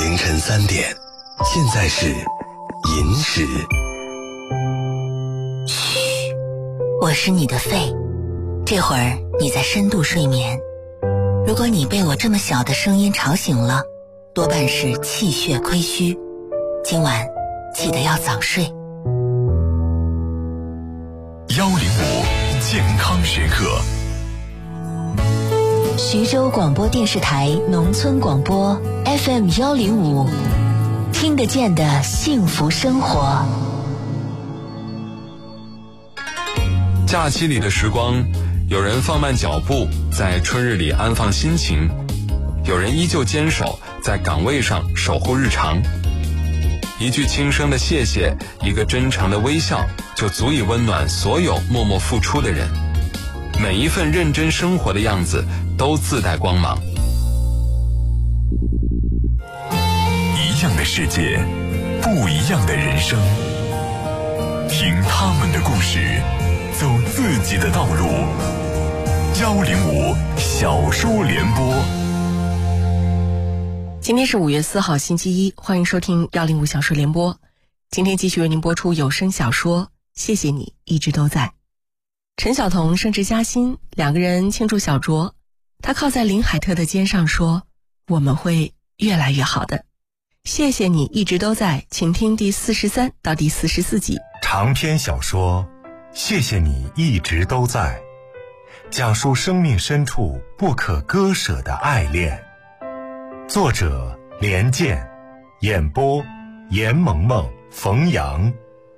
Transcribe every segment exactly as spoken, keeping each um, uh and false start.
凌晨三点，现在是寅时。 嘘，我是你的肺，这会儿你在深度睡眠。如果你被我这么小的声音吵醒了，多半是气血亏虚，今晚记得要早睡。 幺零五健康时刻， 徐州广播电视台农村广播 F M 幺零五，听得见的幸福生活。 假期里的时光，有人放慢脚步，在春日里安放心情；有人依旧坚守在岗位上守护日常。一句轻声的谢谢，一个真诚的微笑，就足以温暖所有默默付出的人。每一份认真生活的样子，都自带光芒。 一样的世界，不一样的人生。听他们的故事，走自己的道路。幺零五小说联播。 今天是五月四号星期一，欢迎收听幺零五小说联播。今天继续为您播出有声小说《谢谢你一直都在》。陈晓彤升职加薪，两个人庆祝小酌。他靠在林海特的肩上说：“我们会越来越好的。”谢谢你一直都在，请听第四十三到第四十四集。 长篇小说《谢谢你一直都在》，讲述生命深处不可割舍的爱恋。作者连健，演播严萌萌、冯阳。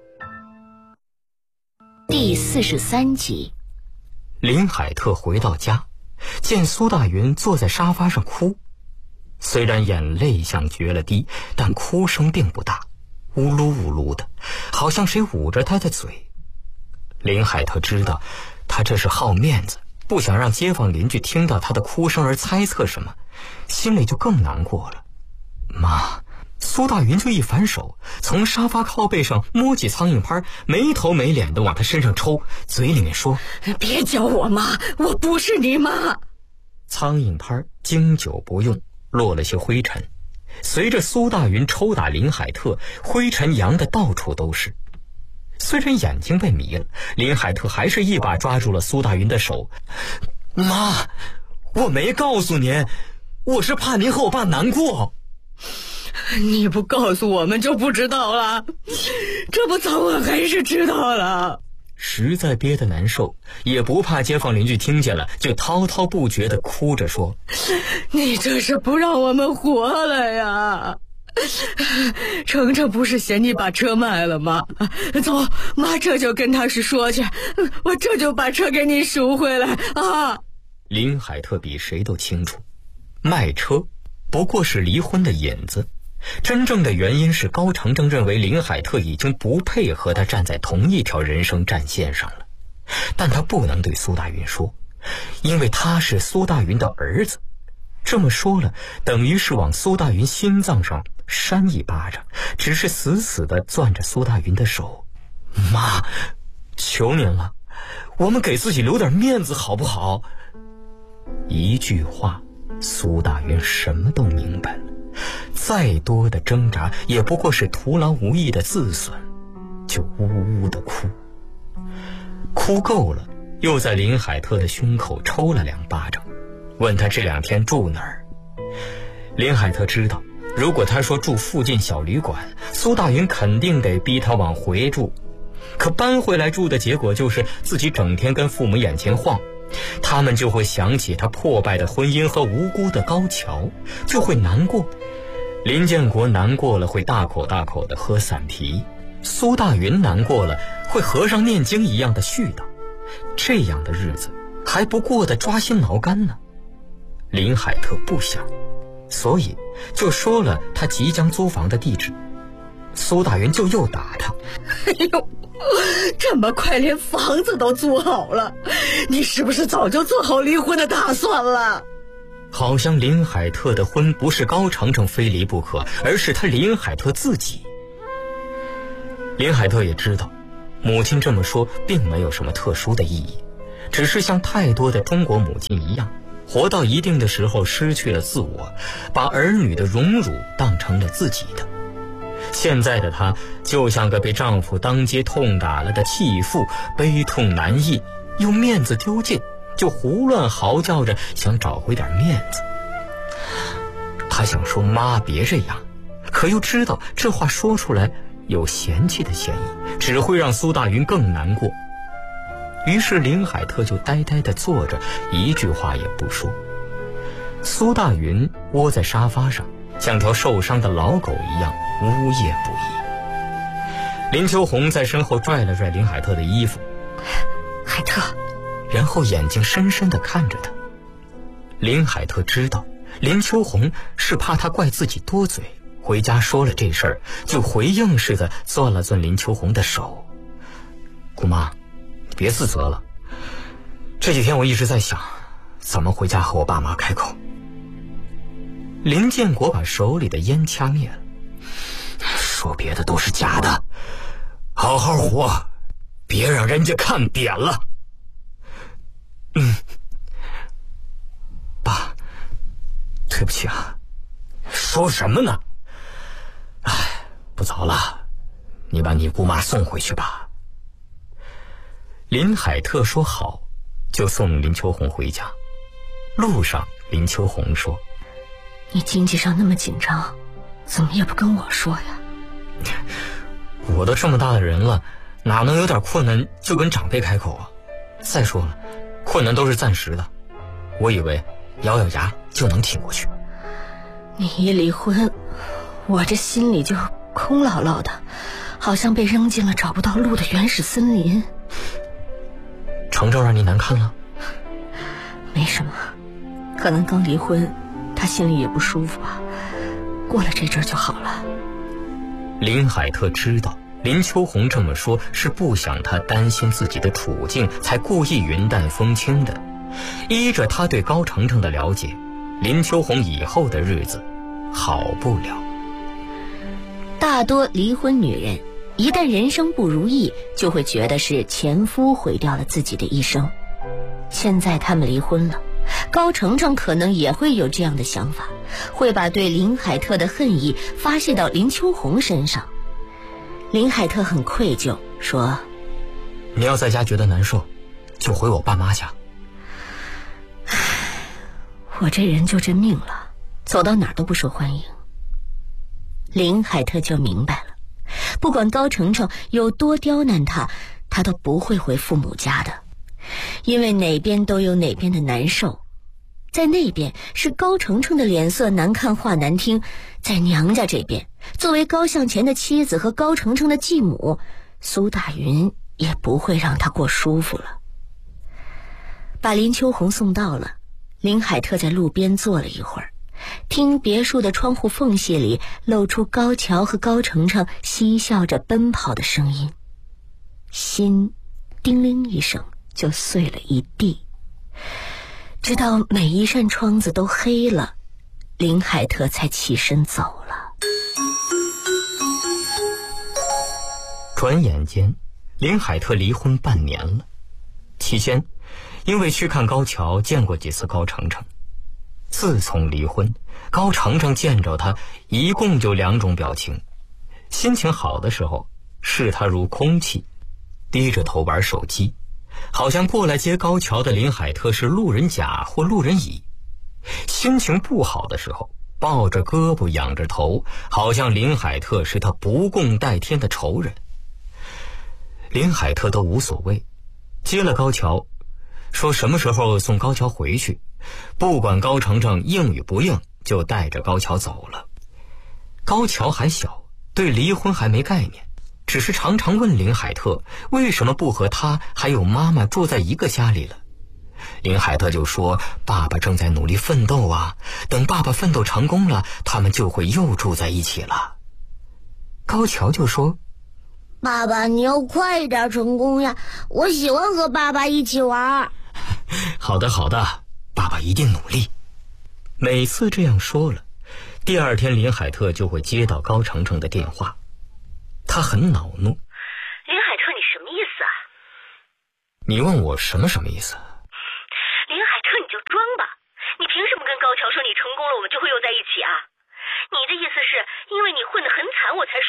第四十三集。 林海特回到家，见苏大云坐在沙发上哭，虽然眼泪像决了堤，但哭声并不大，呜噜呜噜的，好像谁捂着他的嘴。林海特知道他这是好面子，不想让街坊邻居听到他的哭声而猜测什么，心里就更难过了。妈，苏大云就一反手，从沙发靠背上摸起苍蝇拍，没头没脸的往他身上抽，嘴里面说：“ 别叫我妈，我不是你妈。” 苍蝇拍经久不用，落了些灰尘，随着苏大云抽打林海特，灰尘扬得到处都是。虽然眼睛被迷了，林海特还是一把抓住了苏大云的手：“妈，我没告诉您，我是怕您和我爸难过。” 你不告诉我们就不知道了，这不早晚还是知道了。 实在憋得难受，也不怕街坊邻居听见了，就滔滔不绝地哭着说：“ 你这是不让我们活了呀！程程不是嫌你把车卖了吗？走，妈这就跟他是说去，我这就把车给你赎回来啊！” 林海特比谁都清楚，卖车不过是离婚的引子，真正的原因是高程程认为林海特已经不配和他站在同一条人生战线上了。但他不能对苏大云说，因为他是苏大云的儿子，这么说了等于是往苏大云心脏上扇一巴掌，只是死死地攥着苏大云的手。妈，求您了，我们给自己留点面子好不好？一句话，苏大云什么都明白了，再多的挣扎也不过是徒劳无益的自损，就呜呜的哭。哭够了，又在林海特的胸口抽了两巴掌，问他这两天住哪儿。林海特知道，如果他说住附近小旅馆，苏大云肯定得逼他往回住，可搬回来住的结果就是自己整天跟父母眼前晃，他们就会想起他破败的婚姻和无辜的高桥，就会难过。林建国难过了会大口大口的喝散啤，苏大云难过了会和尚念经一样的絮叨，这样的日子还不过得抓心挠肝呢。林海特不想，所以就说了他即将租房的地址。苏大云就又打他：“ 哎呦，这么快连房子都租好了，你是不是早就做好离婚的打算了？” 好像林海特的婚不是高程程非离不可，而是他林海特自己。林海特也知道，母亲这么说并没有什么特殊的意义，只是像太多的中国母亲一样， 活到一定的时候失去了自我，把儿女的荣辱当成了自己的。现在的她就像个被丈夫当街痛打了的弃妇，悲痛难抑，又面子丢尽，就胡乱嚎叫着想找回点面子。她想说妈别这样，可又知道这话说出来有嫌弃的嫌疑，只会让苏大云更难过。于是林海特就呆呆地坐着，一句话也不说。苏大云窝在沙发上，像条受伤的老狗一样呜咽不已。林秋红在身后拽了拽林海特的衣服， 海特， 然后眼睛深深地看着他。林海特知道林秋红是怕他怪自己多嘴，回家说了这事儿，就回应似的攥了攥林秋红的手。姑妈，你别自责了，这几天我一直在想怎么回家和我爸妈开口。林建国把手里的烟掐灭了，说别的都是假的，好好活，别让人家看扁了。嗯，爸，对不起啊。说什么呢？哎，不早了，你把你姑妈送回去吧。林海特说好，就送林秋红回家。路上林秋红说， 你经济上那么紧张，怎么也不跟我说呀？ 我都这么大的人了，哪能有点困难就跟长辈开口啊？再说了，困难都是暂时的，我以为咬咬牙就能挺过去。 你一离婚，我这心里就空落落的，好像被扔进了找不到路的原始森林。 程程让你难看了？ 没什么，可能刚离婚，他心里也不舒服啊，过了这阵就好了。 林海特知道林秋红这么说是不想他担心自己的处境，才故意云淡风轻的。依着他对高程程的了解，林秋红以后的日子好不了。 大多离婚女人一旦人生不如意，就会觉得是前夫毁掉了自己的一生。现在他们离婚了，高程程可能也会有这样的想法，会把对林海特的恨意发泄到林秋红身上。林海特很愧疚，说， 你要在家觉得难受，就回我爸妈家。 我这人就这命了，走到哪儿都不受欢迎。林海特就明白了，不管高程程有多刁难他，他都不会回父母家的，因为哪边都有哪边的难受。在那边是高程程的脸色难看话难听，在娘家这边，作为高向前的妻子和高程程的继母，苏大云也不会让他过舒服了。把林秋红送到了，林海特在路边坐了一会儿，听别墅的窗户缝隙里露出高桥和高程程嬉笑着奔跑的声音，心叮铃一声就碎了一地。直到每一扇窗子都黑了，林海特才起身走了。 转眼间林海特离婚半年了，期间因为去看高桥见过几次高程程。自从离婚，高程程见着他一共就两种表情，心情好的时候视他如空气，低着头玩手机，好像过来接高桥的林海特是路人甲或路人乙。心情不好的时候抱着胳膊仰着头，好像林海特是他不共戴天的仇人。林海特都无所谓，接了高桥，说什么时候送高桥回去，不管高程程应与不应，就带着高桥走了。高桥还小，对离婚还没概念，只是常常问林海特为什么不和他还有妈妈住在一个家里了。林海特就说爸爸正在努力奋斗啊，等爸爸奋斗成功了，他们就会又住在一起了。高桥就说， 爸爸你要快一点成功呀，我喜欢和爸爸一起玩。 好的好的，爸爸一定努力。每次这样说了，第二天林海特就会接到高程程的电话，他很恼怒。 林海特，你什么意思啊？ 你问我什么什么意思？ 林海特，你就装吧，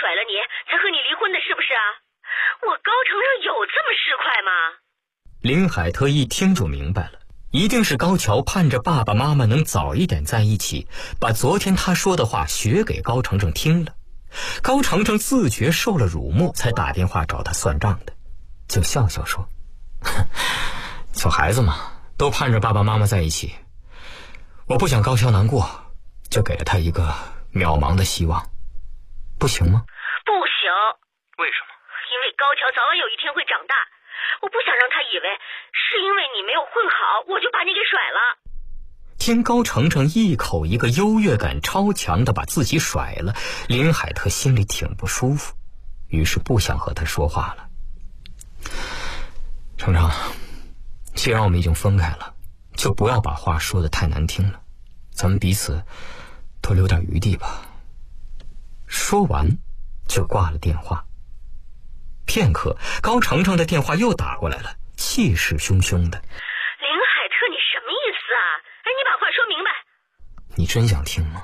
甩了你，才和你离婚的，是不是啊？我高程程有这么市侩吗？ 林海特一听就明白了，一定是高桥盼着爸爸妈妈能早一点在一起，把昨天他说的话学给高程程听了。高程程自觉受了辱没，才打电话找他算账的，就笑笑说：“小孩子嘛，都盼着爸爸妈妈在一起。我不想高桥难过，就给了他一个渺茫的希望，不行吗？”“ 不行。”“ 为什么？”“ 因为高桥早晚有一天会长大，我不想让他以为是因为你没有混好，我就把你给甩了。” 听高程程一口一个优越感超强的把自己甩了，林海特心里挺不舒服，于是不想和他说话了。“程程，既然我们已经分开了，就不要把话说得太难听了，咱们彼此都留点余地吧。”说完就挂了电话。片刻，高程程的电话又打过来了，气势汹汹的：“ 林海特，你什么意思啊？哎，你把话说明白。”“ 你真想听吗？”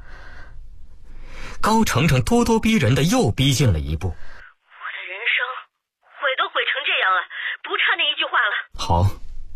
高程程咄咄逼人的又逼近了一步。“我的人生毁都毁成这样了，不差那一句话了。”“ 好，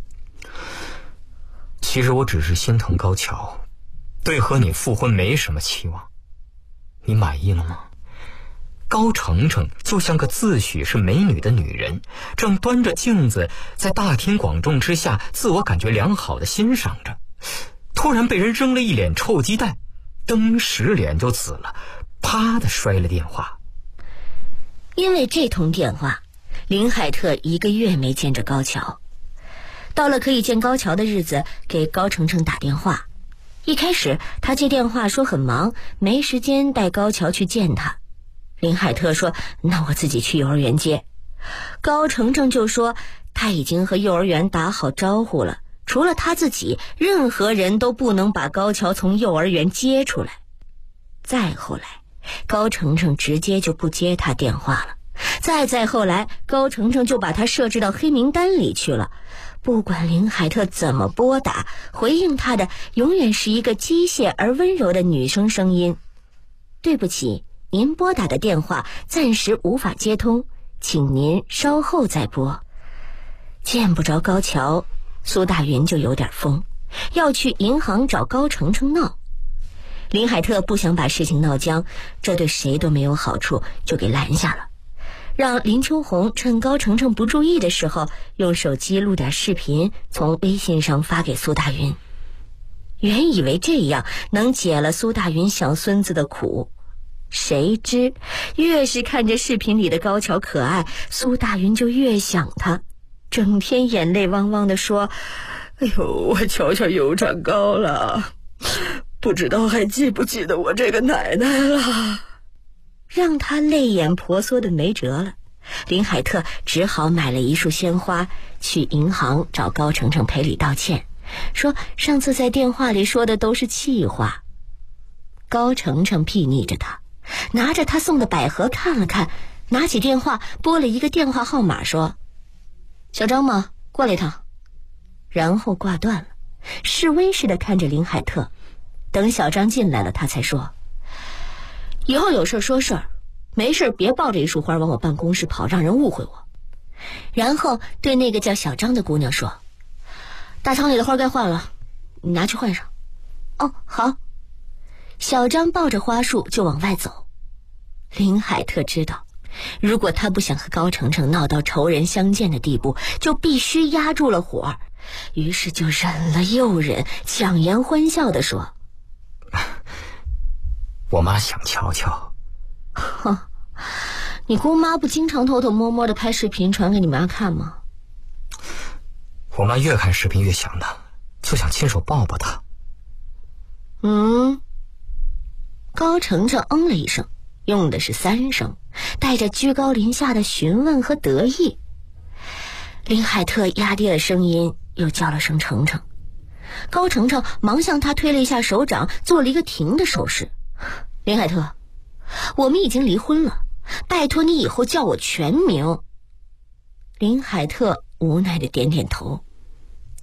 其实我只是心疼高桥，对和你复婚没什么期望。你满意了吗？”高程程就像个自诩是美女的女人，正端着镜子在大庭广众之下自我感觉良好的欣赏着，突然被人扔了一脸臭鸡蛋，登时脸就紫了，啪的摔了电话。 因为这通电话，林海特一个月没见着高桥。到了可以见高桥的日子，给高程程打电话。一开始他接电话说很忙，没时间带高桥去见他。林海特说：“那我自己去幼儿园接。”高程程就说他已经和幼儿园打好招呼了，除了他自己，任何人都不能把高桥从幼儿园接出来。再后来，高程程直接就不接他电话了。再再后来，高程程就把他设置到黑名单里去了。不管林海特怎么拨打，回应他的永远是一个机械而温柔的女生声音：“对不起，您拨打的电话暂时无法接通，请您稍后再拨。”见不着高桥，苏大云就有点疯，要去银行找高程程闹。林海特不想把事情闹僵，这对谁都没有好处，就给拦下了，让林秋红趁高程程不注意的时候，用手机录点视频，从微信上发给苏大云。原以为这样能解了苏大云小孙子的苦，谁知越是看着视频里的高桥可爱，苏大云就越想他，整天眼泪汪汪地说：“哎呦，我瞧瞧又长高了，不知道还记不记得我这个奶奶了。”让他泪眼婆娑的没辙了，林海特只好买了一束鲜花，去银行找高程程赔礼道歉，说上次在电话里说的都是气话。高程程睥睨着他，拿着他送的百合看了看，拿起电话拨了一个电话号码，说：“小张吗？过来一趟。”然后挂断了，示威似的看着林海特。等小张进来了，他才说：“以后有事说事儿，没事别抱着一束花往我办公室跑，让人误会我。”然后对那个叫小张的姑娘说：“大堂里的花该换了，你拿去换上。”“哦，好。”小张抱着花束就往外走。林海特知道，如果他不想和高程程闹到仇人相见的地步，就必须压住了火，于是就忍了又忍，强颜欢笑地说：“ 我妈想瞧瞧。”“ 哼，你姑妈不经常偷偷摸摸的拍视频传给你妈看吗？”“ 我妈越看视频越想他，就想亲手抱抱他。”“ 嗯。”高程程嗯了一声，用的是三声，带着居高临下的询问和得意。林海特压低了声音，又叫了声程程。高程程忙向他推了一下手掌，做了一个停的手势。“林海特，我们已经离婚了，拜托你以后叫我全名。”林海特无奈的点点头。